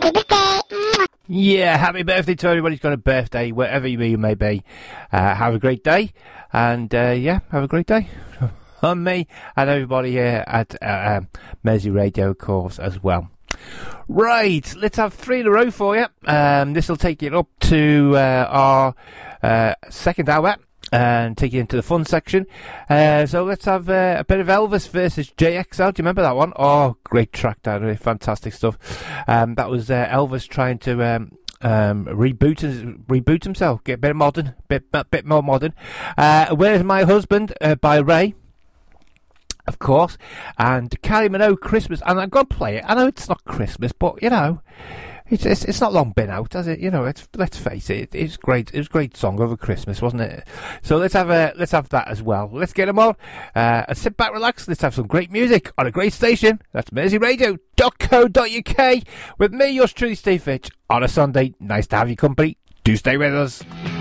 Happy birthday. Yeah, happy birthday to everybody who's got a birthday, wherever you may be. Have a great day, and have a great day. On me and everybody here at Mersey Radio, of course, as well. Right, let's have 3 in a row for you. This will take you up to our second hour and take you into the fun section. So let's have a bit of Elvis versus JXL. Do you remember that one? Oh, great track, that really fantastic stuff. That was Elvis trying to reboot himself, get a bit modern, bit more modern. Where's My Husband by Ray, of course, and Kylie Minogue, Christmas. And I'm going to play it. I know it's not Christmas, but you know, it's not long been out, has it? You know, let's face it, it's great. It was a great song over Christmas, wasn't it? So let's have that as well. Let's get them on. And sit back, relax. Let's have some great music on a great station. That's merseyradio.co.uk with me, yours truly, Steve Fitch, on a Sunday. Nice to have you company. Do stay with us.